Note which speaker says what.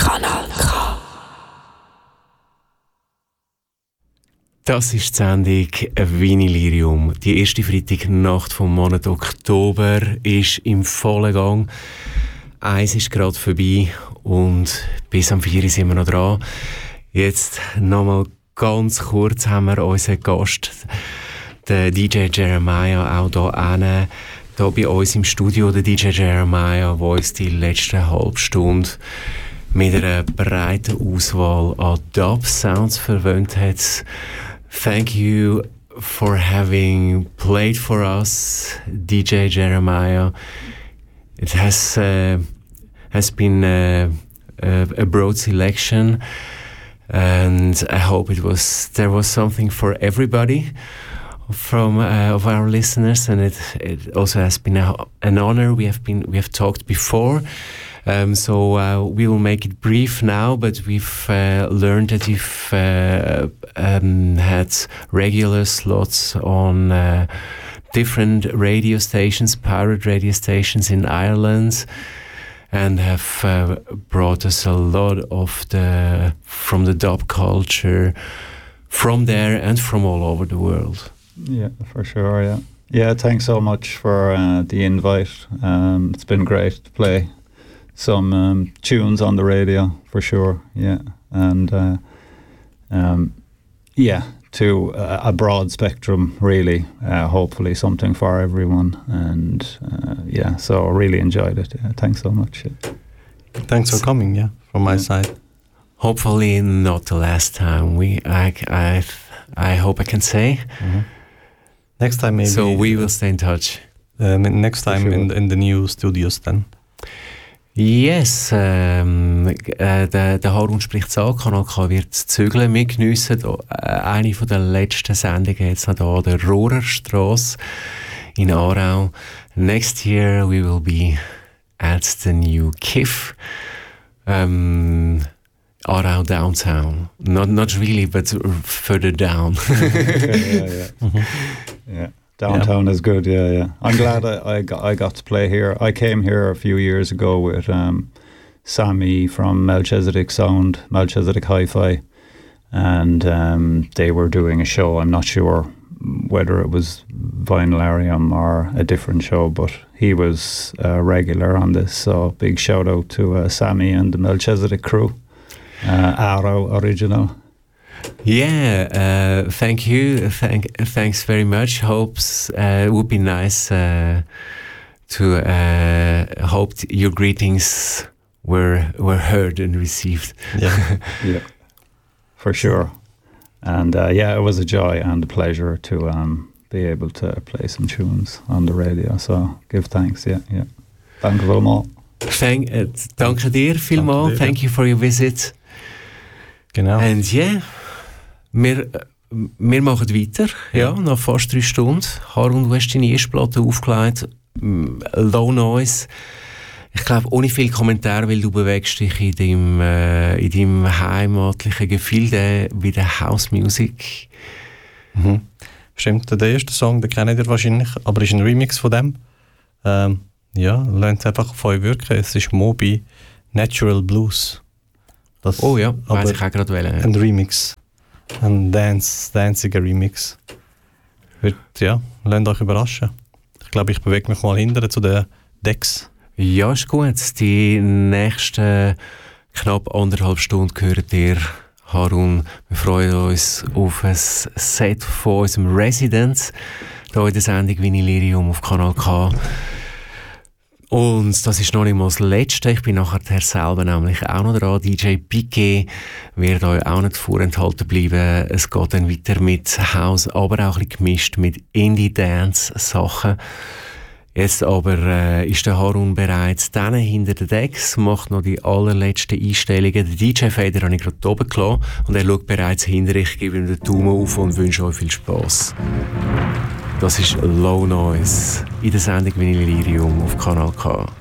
Speaker 1: Kanal K.
Speaker 2: Das ist die Sendung Vinylirium. Die erste Freitagnacht vom Monat Oktober ist im vollen Gang. Eins ist gerade vorbei und bis am 4 sind wir noch dran. Jetzt nochmal ganz kurz haben wir unseren Gast, den DJ Jeremiah, auch hier bei uns im Studio. Der DJ Jeremiah, der uns die letzte halbe Stunde mit einer breiten Auswahl an Dub-Sounds verwöhnt hat. Thank you for having played for us, DJ Jeremiah. It has been a broad selection, and I hope there was something for everybody from of our listeners, and it also has been an honor. We have talked before. So we will make it brief now, but we've learned that you've had regular slots on different radio stations, pirate radio stations in Ireland, and have brought us a lot of from the dub culture from there and from all over the world.
Speaker 3: Yeah, for sure, yeah. Yeah, thanks so much for the invite. It's been great to play some tunes on the radio, for sure, yeah. And to a broad spectrum, really. Hopefully something for everyone. And so I really enjoyed it. Yeah, thanks so much. Yeah.
Speaker 4: Thanks for coming, yeah, from my side.
Speaker 2: Hopefully not the last time. I hope I can say.
Speaker 4: Mm-hmm. Next time maybe.
Speaker 2: So we will stay in touch.
Speaker 4: Next time
Speaker 3: sure.
Speaker 4: in the new studios then.
Speaker 2: Yes, der Harun spricht's an, Kanal K wird zügeln. Wir geniessen eine von der letzten Sendungen jetzt noch hier, der Rohrerstrasse in Aarau. Next year we will be at the new KIF, Aarau downtown. Not really, but further down.
Speaker 3: Yeah. Downtown is good, yeah. I'm glad I got to play here. I came here a few years ago with Sammy from Melchizedek Sound, Melchizedek Hi-Fi, and they were doing a show. I'm not sure whether it was Vinylarium or a different show, but he was regular on this, so big shout out to Sammy and the Melchizedek crew. Arrow original.
Speaker 2: Yeah, thank you. Thanks very much. Hopes it would be nice to hope your greetings were heard and received.
Speaker 3: Yeah, yeah, for sure. And it was a joy and a pleasure to be able to play some tunes on the radio. So give thanks. Yeah. Danke vielmals.
Speaker 2: Danke dir vielmals. Thank you for your visit.
Speaker 4: Genau.
Speaker 2: And wir machen weiter, nach fast 3 Stunden. Harun, du hast deine erste Platte aufgelegt, Low Noise. Ich glaube, ohne viel Kommentar, weil du bewegst dich in deinem heimatlichen Gefilde bei der House Music.
Speaker 4: Mhm. Stimmt, der erste Song, den kennt ihr wahrscheinlich, aber ist ein Remix von dem. Lernt einfach auf euch wirken. Es ist Moby Natural Blues.
Speaker 2: Das, weiß ich auch gerade wählen.
Speaker 4: Ein Remix. Ein danciger Remix. Lasst euch überraschen. Ich glaube, ich bewege mich mal hinterher zu den Decks.
Speaker 2: Ja, ist gut. Die nächsten knapp 1,5 Stunden gehört ihr, Harun. Wir freuen uns auf ein Set von unserem Resident hier in der Sendung Vinylirium auf Kanal K. Und das ist noch nicht mal das Letzte. Ich bin nachher selber nämlich auch noch dran. DJ Piquet wird euch auch nicht vorenthalten bleiben. Es geht dann weiter mit House, aber auch ein bisschen gemischt mit Indie-Dance-Sachen. Jetzt aber ist der Harun bereits dann hinter den Decks, macht noch die allerletzten Einstellungen. Den DJ-Fader habe ich gerade oben gelassen und er schaut bereits hinter. Ich gebe ihm den Daumen auf und wünsche euch viel Spass. Das ist Low Noise in der Sendung Vinylirium auf Kanal K.